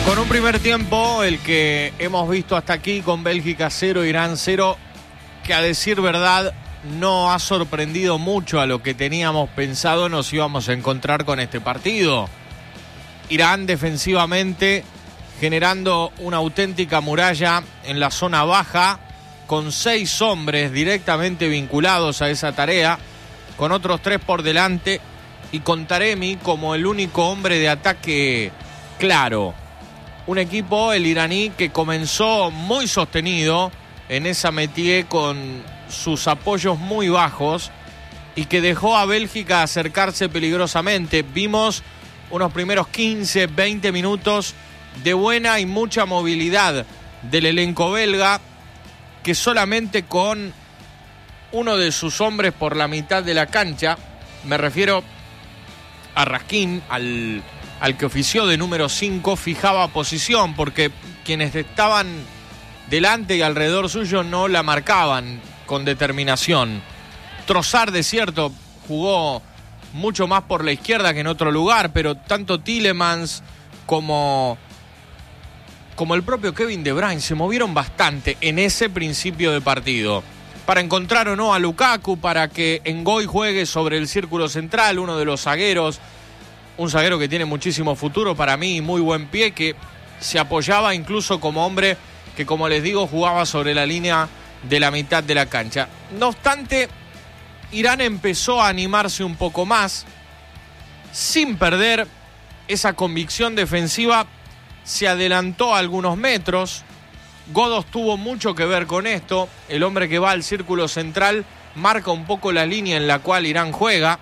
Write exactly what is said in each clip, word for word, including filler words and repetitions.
Con un primer tiempo, el que hemos visto hasta aquí, con Bélgica cero, Irán cero, que a decir verdad no ha sorprendido mucho a lo que teníamos pensado nos íbamos a encontrar con este partido. Irán defensivamente generando una auténtica muralla en la zona baja, con seis hombres directamente vinculados a esa tarea, con otros tres por delante y con Taremi como el único hombre de ataque claro. Un equipo, el iraní, que comenzó muy sostenido en esa métier con sus apoyos muy bajos y que dejó a Bélgica acercarse peligrosamente. Vimos unos primeros quince, veinte minutos de buena y mucha movilidad del elenco belga, que solamente con uno de sus hombres por la mitad de la cancha, me refiero a Raskin, al... al que ofició de número cinco, fijaba posición, porque quienes estaban delante y alrededor suyo no la marcaban con determinación. Trossard, de cierto, jugó mucho más por la izquierda que en otro lugar, pero tanto Tielemans como, como el propio Kevin De Bruyne se movieron bastante en ese principio de partido, para encontrar o no a Lukaku, para que Ngoy juegue sobre el círculo central, uno de los zagueros. Un zaguero que tiene muchísimo futuro para mí y muy buen pie, que se apoyaba incluso como hombre que, como les digo, jugaba sobre la línea de la mitad de la cancha. No obstante, Irán empezó a animarse un poco más, sin perder esa convicción defensiva. Se adelantó algunos metros. Godos tuvo mucho que ver con esto. El hombre que va al círculo central marca un poco la línea en la cual Irán juega.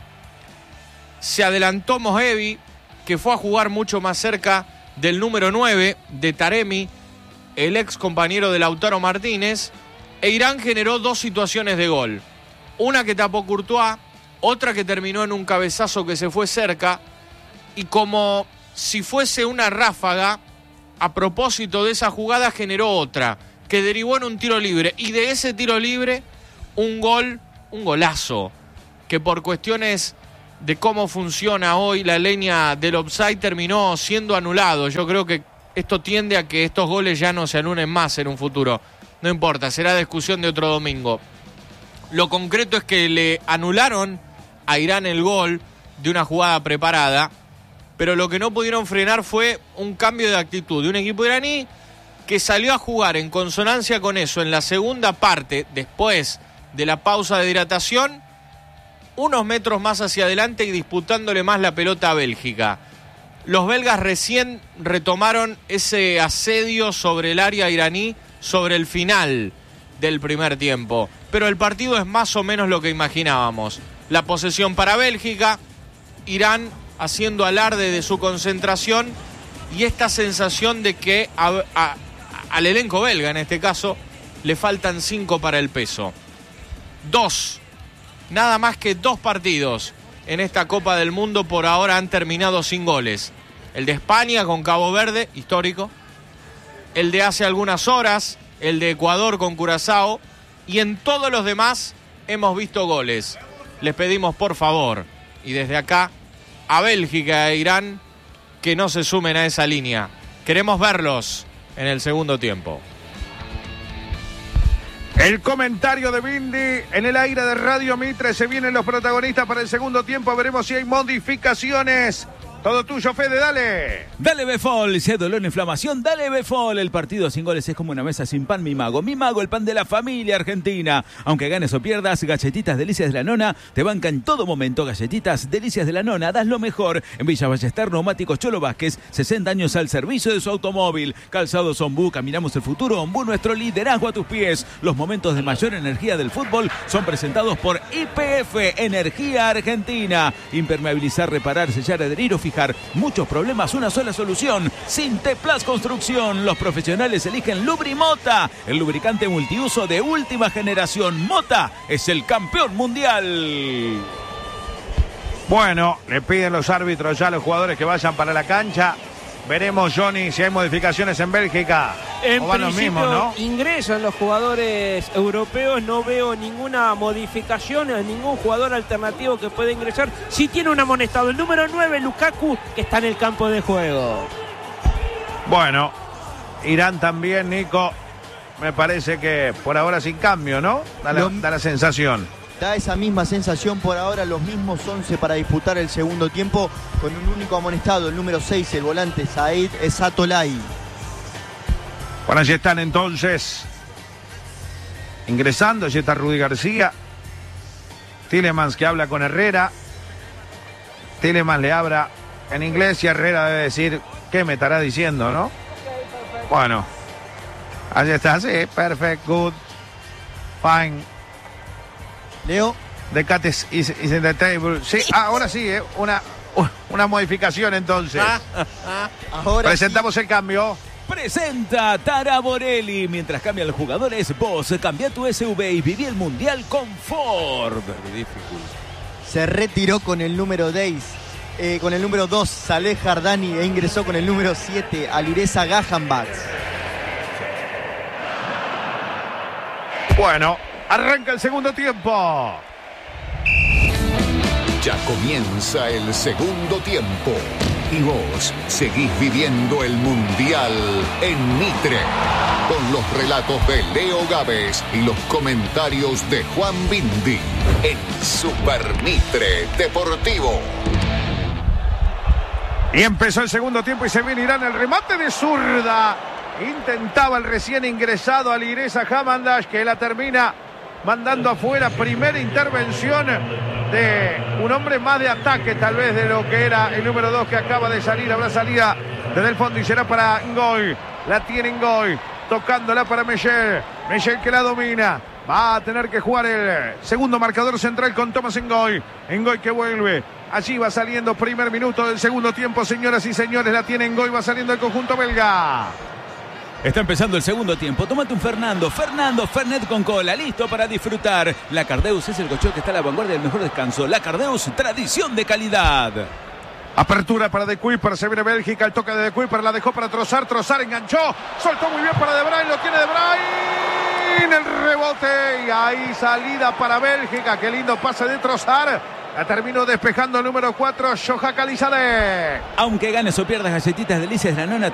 Se adelantó Mohebi, que fue a jugar mucho más cerca del número nueve de Taremi, el ex compañero de Lautaro Martínez, e Irán generó dos situaciones de gol. Una que tapó Courtois, otra que terminó en un cabezazo que se fue cerca, y como si fuese una ráfaga, a propósito de esa jugada generó otra, que derivó en un tiro libre, y de ese tiro libre, un gol, un golazo, que por cuestiones de cómo funciona hoy la leña del offside terminó siendo anulado. Yo creo que esto tiende a que estos goles ya no se anulen más en un futuro. No importa, será discusión de otro domingo. Lo concreto es que le anularon a Irán el gol de una jugada preparada, pero lo que no pudieron frenar fue un cambio de actitud de un equipo iraní que salió a jugar en consonancia con eso en la segunda parte, después de la pausa de hidratación, unos metros más hacia adelante y disputándole más la pelota a Bélgica. Los belgas recién retomaron ese asedio sobre el área iraní sobre el final del primer tiempo. Pero el partido es más o menos lo que imaginábamos. La posesión para Bélgica, Irán haciendo alarde de su concentración y esta sensación de que a, a, al elenco belga, en este caso, le faltan cinco para el peso. Dos. Nada más que dos partidos en esta Copa del Mundo por ahora han terminado sin goles. El de España con Cabo Verde, histórico. El de hace algunas horas, el de Ecuador con Curazao. Y en todos los demás hemos visto goles. Les pedimos por favor, y desde acá, a Bélgica e Irán, que no se sumen a esa línea. Queremos verlos en el segundo tiempo. El comentario de Bindi en el aire de Radio Mitre. Se vienen los protagonistas para el segundo tiempo. Veremos si hay modificaciones. Todo tuyo, Fede, dale. Dale Befol, si hay dolor o inflamación, dale Befol. El partido sin goles es como una mesa sin pan, mi mago. Mi mago, el pan de la familia argentina. Aunque ganes o pierdas, Galletitas Delicias de la Nona te banca en todo momento. Galletitas Delicias de la Nona, das lo mejor. En Villa Ballester, Neumáticos Cholo Vázquez, sesenta años al servicio de su automóvil. Calzados Ombú, caminamos el futuro. Ombú, nuestro liderazgo a tus pies. Los momentos de mayor energía del fútbol son presentados por I P F, Energía Argentina. Impermeabilizar, reparar, sellar, adherir o fijar muchos problemas, una sola solución. Sinteplas Construcción. Los profesionales eligen Lubrimota, el lubricante multiuso de última generación. Mota es el campeón mundial. Bueno, le piden los árbitros ya a los jugadores que vayan para la cancha. Veremos, Johnny, si hay modificaciones en Bélgica. En o van los principio mismos, ¿no? ingresan los jugadores europeos, no veo ninguna modificación, ningún jugador alternativo que pueda ingresar. Sí tiene un amonestado, el número nueve, Lukaku, que está en el campo de juego. Bueno, Irán también, Nico. Me parece que por ahora sin cambio, ¿no? Da la, Lo... da la sensación. Da esa misma sensación por ahora, los mismos once para disputar el segundo tiempo, con un único amonestado, el número seis, el volante Said Esatolay. Bueno, allí están entonces ingresando, allí está Rudy García. Tielemans que habla con Herrera. Tielemans le habla en inglés y Herrera debe decir qué me estará diciendo, ¿no? Bueno, allí está, sí, perfect, good, fine. Leo. The cat is, is, is in the table. Sí, ah, ahora sí, ¿eh? una, una modificación entonces. Ahora presentamos sí. El cambio. Presenta Tara Borelli. Mientras cambian los jugadores, vos cambia tu S U V y viví el Mundial con Ford. Se retiró con el número diez, eh, con el número dos, Saleh Jardani, e ingresó con el número siete, Alireza Gahanbats. Bueno, arranca el segundo tiempo. Ya comienza el segundo tiempo. Y vos seguís viviendo el Mundial en Mitre. Con los relatos de Leo Gávez y los comentarios de Juan Bindi. En Super Mitre Deportivo. Y empezó el segundo tiempo y se viene Irán. El remate de zurda. Intentaba el recién ingresado Alireza Hamandash, que la termina mandando afuera. Primera intervención de un hombre más de ataque tal vez de lo que era el número dos que acaba de salir. Habrá salida desde el fondo y será para Ngoy. La tiene Ngoy, tocándola para Michel. Michel que la domina. Va a tener que jugar el segundo marcador central con Thomas Ngoy. Ngoy que vuelve. Allí va saliendo primer minuto del segundo tiempo, señoras y señores. La tiene Ngoy, va saliendo el conjunto belga. Está empezando el segundo tiempo. Tómate un Fernando. Fernando Fernet con cola. Listo para disfrutar. La Cardeus es el colchón que está a la vanguardia del mejor descanso. La Cardeus, tradición de calidad. Apertura para De Kuyper. Se viene Bélgica. El toque de De Kuyper. La dejó para Trossard. Trossard enganchó. Soltó muy bien para De Bruyne. Lo tiene De Bruyne. El rebote. Y ahí salida para Bélgica. Qué lindo pase de Trossard. La terminó despejando el número cuatro, Shoja Calizadeh. Aunque ganes o pierdas, Galletitas Delicias de la Nona